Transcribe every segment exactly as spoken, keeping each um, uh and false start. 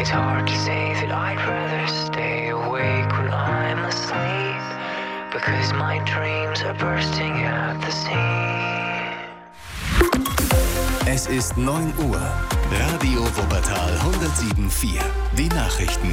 It's hard to say that I'd rather stay awake when I'm asleep, because my dreams are bursting at the seams. Es ist neun Uhr. Radio Wuppertal hundertsieben Komma vier. Die Nachrichten.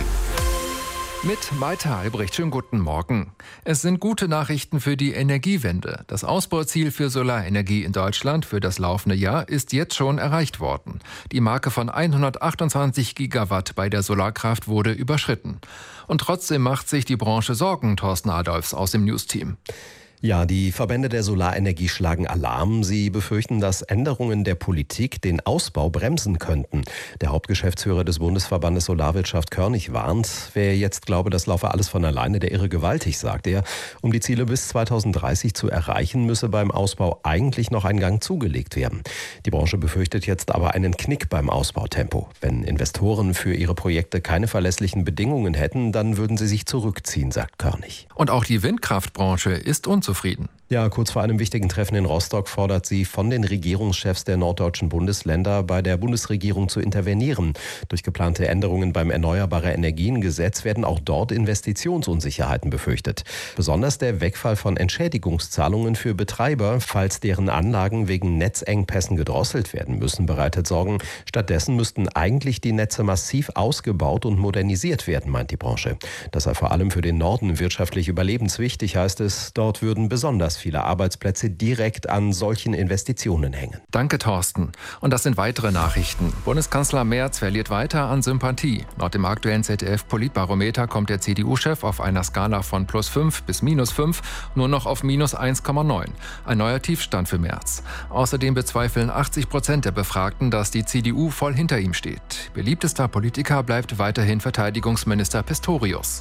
Mit Maita Albrecht, schönen guten Morgen. Es sind gute Nachrichten für die Energiewende. Das Ausbauziel für Solarenergie in Deutschland für das laufende Jahr ist jetzt schon erreicht worden. Die Marke von hundertachtundzwanzig Gigawatt bei der Solarkraft wurde überschritten. Und trotzdem macht sich die Branche Sorgen, Thorsten Adolfs aus dem News-Team. Ja, die Verbände der Solarenergie schlagen Alarm. Sie befürchten, dass Änderungen der Politik den Ausbau bremsen könnten. Der Hauptgeschäftsführer des Bundesverbandes Solarwirtschaft Körnig warnt. Wer jetzt glaube, das laufe alles von alleine, der irre gewaltig, sagt er. Um die Ziele bis zweitausenddreißig zu erreichen, müsse beim Ausbau eigentlich noch ein Gang zugelegt werden. Die Branche befürchtet jetzt aber einen Knick beim Ausbautempo. Wenn Investoren für ihre Projekte keine verlässlichen Bedingungen hätten, dann würden sie sich zurückziehen, sagt Körnig. Und auch die Windkraftbranche ist unzufrieden. Zufrieden. Ja, kurz vor einem wichtigen Treffen in Rostock fordert sie von den Regierungschefs der norddeutschen Bundesländer, bei der Bundesregierung zu intervenieren. Durch geplante Änderungen beim Erneuerbare Energien-Gesetz werden auch dort Investitionsunsicherheiten befürchtet. Besonders der Wegfall von Entschädigungszahlungen für Betreiber, falls deren Anlagen wegen Netzengpässen gedrosselt werden müssen, bereitet Sorgen. Stattdessen müssten eigentlich die Netze massiv ausgebaut und modernisiert werden, meint die Branche. Das sei vor allem für den Norden wirtschaftlich überlebenswichtig, heißt es. Dort würden besonders viele Arbeitsplätze direkt an solchen Investitionen hängen. Danke, Thorsten. Und das sind weitere Nachrichten. Bundeskanzler Merz verliert weiter an Sympathie. Laut dem aktuellen Z D F-Politbarometer kommt der C D U-Chef auf einer Skala von plus fünf bis minus fünf nur noch auf minus eins Komma neun. Ein neuer Tiefstand für Merz. Außerdem bezweifeln achtzig Prozent der Befragten, dass die C D U voll hinter ihm steht. Beliebtester Politiker bleibt weiterhin Verteidigungsminister Pistorius.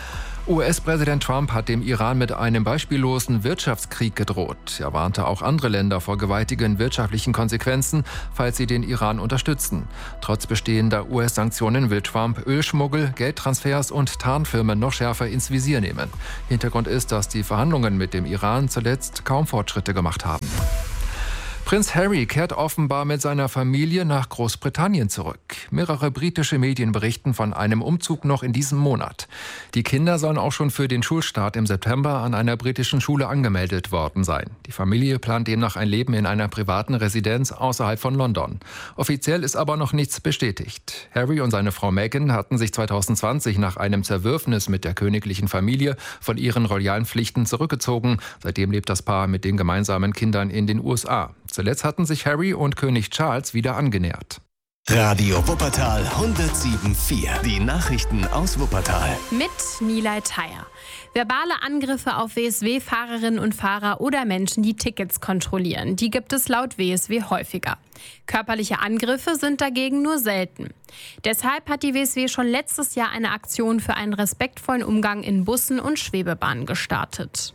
U S-Präsident Trump hat dem Iran mit einem beispiellosen Wirtschaftskrieg gedroht. Er warnte auch andere Länder vor gewaltigen wirtschaftlichen Konsequenzen, falls sie den Iran unterstützen. Trotz bestehender U S-Sanktionen will Trump Ölschmuggel, Geldtransfers und Tarnfirmen noch schärfer ins Visier nehmen. Hintergrund ist, dass die Verhandlungen mit dem Iran zuletzt kaum Fortschritte gemacht haben. Prinz Harry kehrt offenbar mit seiner Familie nach Großbritannien zurück. Mehrere britische Medien berichten von einem Umzug noch in diesem Monat. Die Kinder sollen auch schon für den Schulstart im September an einer britischen Schule angemeldet worden sein. Die Familie plant demnach ein Leben in einer privaten Residenz außerhalb von London. Offiziell ist aber noch nichts bestätigt. Harry und seine Frau Meghan hatten sich zweitausendzwanzig nach einem Zerwürfnis mit der königlichen Familie von ihren royalen Pflichten zurückgezogen. Seitdem lebt das Paar mit den gemeinsamen Kindern in den U S A. Zuletzt hatten sich Harry und König Charles wieder angenähert. Radio Wuppertal hundertsieben Komma vier. Die Nachrichten aus Wuppertal. Mit Nilay Thayer. Verbale Angriffe auf W S W-Fahrerinnen und Fahrer oder Menschen, die Tickets kontrollieren, die gibt es laut W S W häufiger. Körperliche Angriffe sind dagegen nur selten. Deshalb hat die W S W schon letztes Jahr eine Aktion für einen respektvollen Umgang in Bussen und Schwebebahnen gestartet.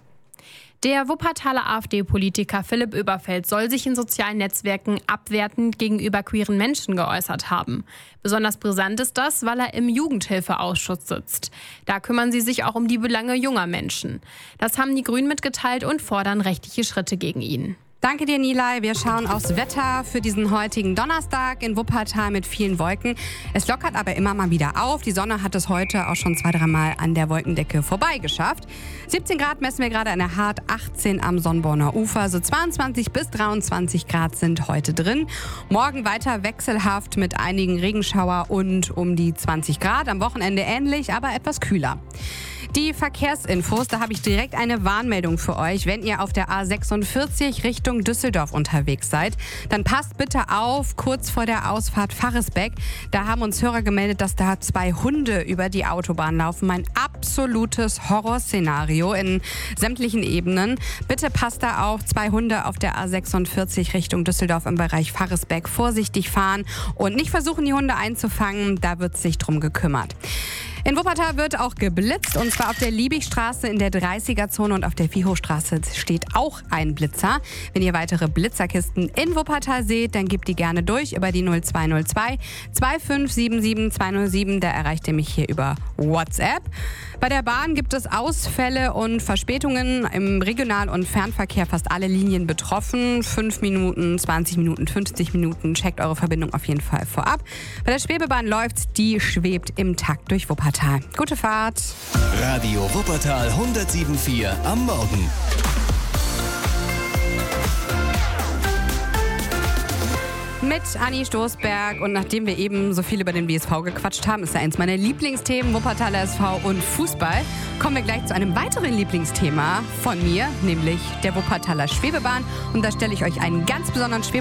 Der Wuppertaler AfD-Politiker Philipp Oberfeld soll sich in sozialen Netzwerken abwertend gegenüber queeren Menschen geäußert haben. Besonders brisant ist das, weil er im Jugendhilfeausschuss sitzt. Da kümmern sie sich auch um die Belange junger Menschen. Das haben die Grünen mitgeteilt und fordern rechtliche Schritte gegen ihn. Danke dir, Nilay. Wir schauen aufs Wetter für diesen heutigen Donnerstag in Wuppertal mit vielen Wolken. Es lockert aber immer mal wieder auf. Die Sonne hat es heute auch schon zwei, dreimal an der Wolkendecke vorbeigeschafft. siebzehn Grad messen wir gerade an der Hart, achtzehn am Sonnborner Ufer. So zweiundzwanzig bis dreiundzwanzig Grad sind heute drin. Morgen weiter wechselhaft mit einigen Regenschauer und um die zwanzig Grad. Am Wochenende ähnlich, aber etwas kühler. Die Verkehrsinfos, da habe ich direkt eine Warnmeldung für euch. Wenn ihr auf der A sechsundvierzig Richtung Düsseldorf unterwegs seid, dann passt bitte auf, kurz vor der Ausfahrt Faresbeck. Da haben uns Hörer gemeldet, dass da zwei Hunde über die Autobahn laufen. Ein absolutes Horrorszenario in sämtlichen Ebenen. Bitte passt da auf, zwei Hunde auf der A sechsundvierzig Richtung Düsseldorf im Bereich Faresbeck. Vorsichtig fahren und nicht versuchen, die Hunde einzufangen. Da wird sich drum gekümmert. In Wuppertal wird auch geblitzt, und zwar auf der Liebigstraße in der dreißiger-Zone und auf der Viehhofstraße steht auch ein Blitzer. Wenn ihr weitere Blitzerkisten in Wuppertal seht, dann gebt die gerne durch über die null zwei null zwei zwei fünf sieben sieben zwei null sieben. Da erreicht ihr mich hier über WhatsApp. Bei der Bahn gibt es Ausfälle und Verspätungen. Im Regional- und Fernverkehr fast alle Linien betroffen. fünf Minuten, zwanzig Minuten, fünfzig Minuten. Checkt eure Verbindung auf jeden Fall vorab. Bei der Schwebebahn läuft, die schwebt im Takt durch Wuppertal. Gute Fahrt. Radio Wuppertal hundertsieben Komma vier am Morgen. Mit Anni Stoßberg, und nachdem wir eben so viel über den W S V gequatscht haben, ist ja eins meiner Lieblingsthemen, Wuppertaler S V und Fußball, kommen wir gleich zu einem weiteren Lieblingsthema von mir, nämlich der Wuppertaler Schwebebahn. Und da stelle ich euch einen ganz besonderen Schwebebahn